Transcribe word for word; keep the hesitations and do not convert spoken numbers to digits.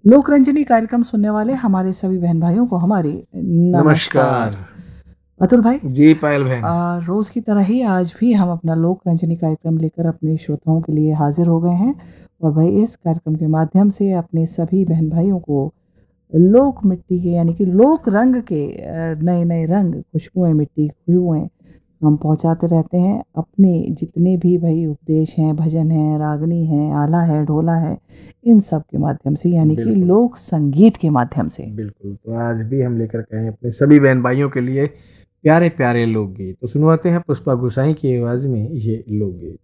लोक रंजनी कार्यक्रम सुनने वाले हमारे सभी बहन भाइयों को हमारी नमस्कार। नमस्कार अतुल भाई, जी पायल बहन। आ, रोज की तरह ही आज भी हम अपना लोक रंजनी कार्यक्रम लेकर अपने श्रोताओं के लिए हाजिर हो गए हैं। और भाई, इस कार्यक्रम के माध्यम से अपने सभी बहन भाइयों को लोक मिट्टी के यानी कि लोक रंग के नए नए रंग, खुशबुएं, मिट्टी की खुशबुएं हम पहुंचाते रहते हैं। अपने जितने भी भाई उपदेश हैं, भजन हैं, रागनी हैं, आला है, ढोला है, इन सब के माध्यम से यानी कि बिल्कुल लोक संगीत के माध्यम से। बिल्कुल, तो आज भी हम लेकर के आए हैं अपने सभी बहन भाइयों के लिए प्यारे प्यारे लोकगीत। तो सुनवाते हैं पुष्पा गुसाई की आवाज में ये लोकगीत।